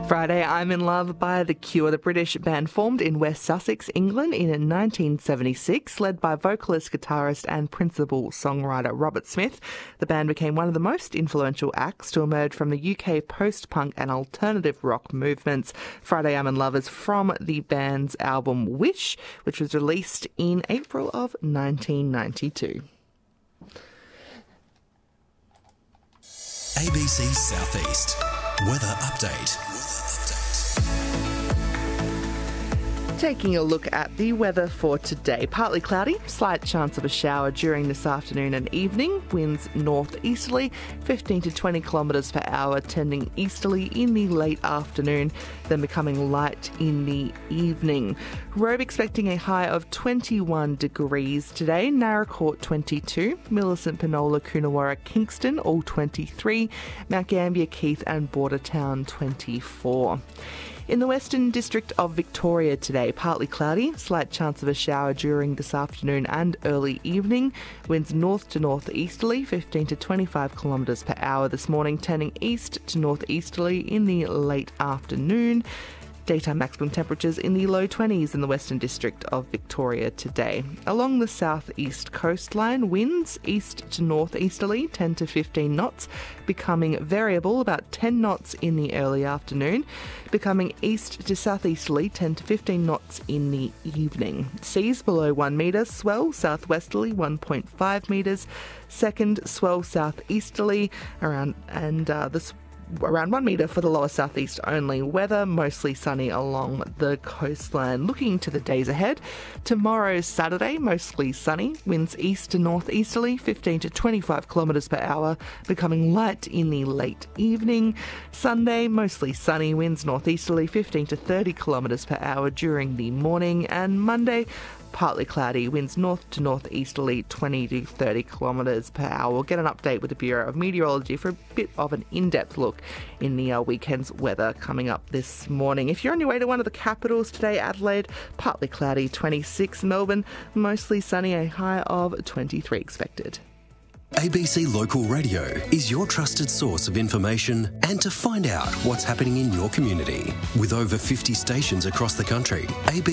Friday, I'm in Love by The Cure. The British band formed in West Sussex, England in 1976, led by vocalist, guitarist and principal songwriter Robert Smith. The band became one of the most influential acts to emerge from the UK post-punk and alternative rock movements. Friday, I'm in Love is from the band's album Wish, which was released in April of 1992. ABC Southeast Weather Update. Taking a look at the weather for today. Partly cloudy, slight chance of a shower during this afternoon and evening. Winds northeasterly, 15 to 20 kilometres per hour, tending easterly in the late afternoon, then becoming light in the evening. Robe expecting a high of 21 degrees today. Naracoorte 22, Millicent, Penola, Coonawarra, Kingston all 23, Mount Gambier, Keith and Bordertown 24. In the Western District of Victoria today, partly cloudy, slight chance of a shower during this afternoon and early evening. Winds north to northeasterly, 15 to 25 kilometres per hour this morning, turning east to northeasterly in the late afternoon. Daytime maximum temperatures in the low 20s in the Western District of Victoria today. Along the southeast coastline, winds east to northeasterly, 10 to 15 knots, becoming variable, about 10 knots in the early afternoon, becoming east to southeasterly, 10 to 15 knots in the evening. Seas below 1 metre, swell southwesterly 1.5 metres, second swell southeasterly around 1 metre for the lower southeast only. Weather mostly sunny along the coastline. Looking to the days ahead, tomorrow Saturday mostly sunny, winds east to northeasterly 15 to 25 kilometres per hour, becoming light in the late evening. Sunday mostly sunny, winds northeasterly 15 to 30 kilometres per hour during the morning, and Monday partly cloudy, winds north to northeasterly 20 to 30 kilometres per hour. We'll get an update with the Bureau of Meteorology for a bit of an in-depth look in the weekend's weather coming up this morning. If you're on your way to one of the capitals today, Adelaide, partly cloudy 26, Melbourne, mostly sunny, a high of 23 expected. ABC Local Radio is your trusted source of information and to find out what's happening in your community. With over 50 stations across the country, ABC